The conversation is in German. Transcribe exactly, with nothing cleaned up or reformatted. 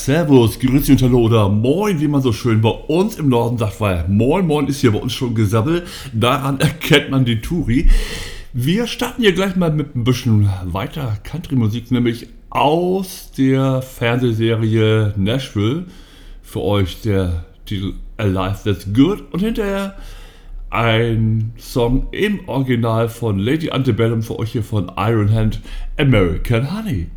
Servus, Grüezi und Hallo oder Moin, wie man so schön bei uns im Norden sagt, weil Moin Moin ist hier bei uns schon Gesabbel, daran erkennt man die Touri. Wir starten hier gleich mal mit ein bisschen weiter Country-Musik, nämlich aus der Fernsehserie Nashville. Für euch der Titel Alive That's Good und hinterher ein Song im Original von Lady Antebellum, für euch hier von Iron Hand, American Honey.